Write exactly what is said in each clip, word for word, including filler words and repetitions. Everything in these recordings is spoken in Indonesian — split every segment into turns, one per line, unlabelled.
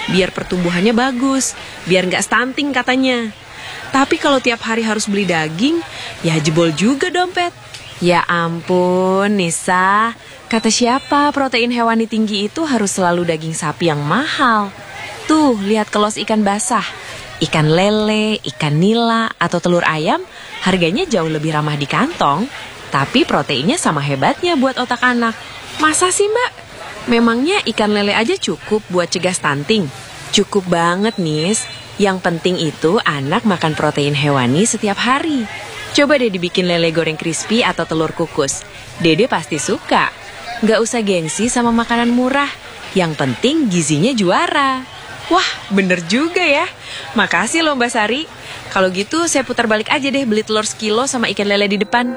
biar pertumbuhannya bagus, biar nggak stunting katanya. Tapi kalau tiap hari harus beli daging, ya jebol juga dompet. Ya ampun, Nisa. Kata siapa protein hewani tinggi itu harus selalu daging sapi yang mahal? Tuh, lihat kelos ikan basah. Ikan lele, ikan nila, atau telur ayam harganya jauh lebih ramah di kantong. Tapi proteinnya sama hebatnya buat otak anak. Masa sih, Mbak? Memangnya ikan lele aja cukup buat cegah stunting? Cukup banget, Nis. Yang penting itu anak makan protein hewani setiap hari. Coba deh dibikin lele goreng crispy atau telur kukus. Dede pasti suka. Nggak usah gengsi sama makanan murah. Yang penting gizinya juara. Wah, bener juga ya. Makasih loh Mbak Sari. Kalau gitu saya putar balik aja deh beli telur sekilo sama ikan lele di depan.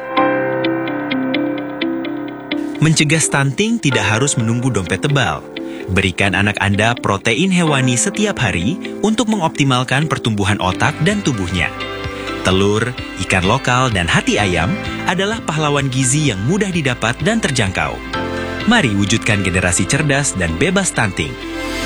Mencegah stunting tidak harus menunggu dompet tebal. Berikan anak Anda protein hewani setiap hari untuk mengoptimalkan pertumbuhan otak dan tubuhnya. Telur, ikan lokal, dan hati ayam adalah pahlawan gizi yang mudah didapat dan terjangkau. Mari wujudkan generasi cerdas dan bebas stunting.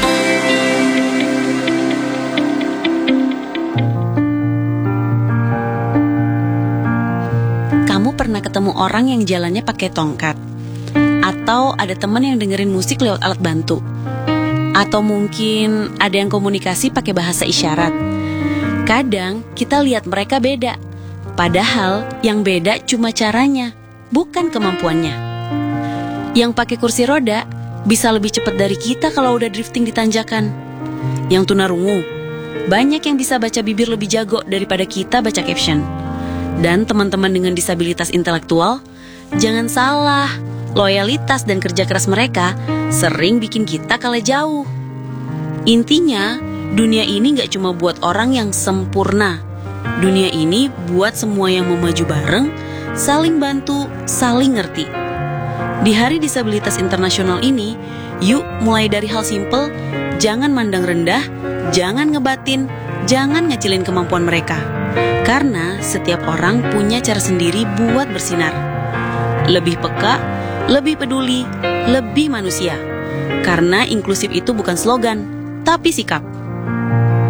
Kamu pernah ketemu orang yang jalannya pakai tongkat? Atau ada teman yang dengerin musik lewat alat bantu? Atau mungkin ada yang komunikasi pakai bahasa isyarat? Kadang kita lihat mereka beda, padahal yang beda cuma caranya, bukan kemampuannya. Yang pakai kursi roda bisa lebih cepat dari kita kalau udah drifting di tanjakan. Yang tunarungu, banyak yang bisa baca bibir lebih jago daripada kita baca caption. Dan teman-teman dengan disabilitas intelektual, jangan salah, loyalitas dan kerja keras mereka sering bikin kita kalah jauh. Intinya, dunia ini gak cuma buat orang yang sempurna. Dunia ini buat semua yang mau maju bareng, saling bantu, saling ngerti. Di Hari Disabilitas Internasional ini, yuk mulai dari hal simple, jangan mandang rendah, jangan ngebatin, jangan ngecilin kemampuan mereka. Karena setiap orang punya cara sendiri buat bersinar. Lebih peka, lebih peduli, lebih manusia. Karena inklusif itu bukan slogan, tapi sikap.